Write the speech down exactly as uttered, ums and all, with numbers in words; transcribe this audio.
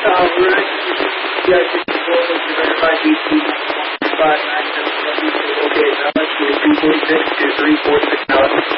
Uh, we're actually, yeah, just to go over to verify B C five nine seven seven. Okay, now let's do three forty-six to three forty-six now.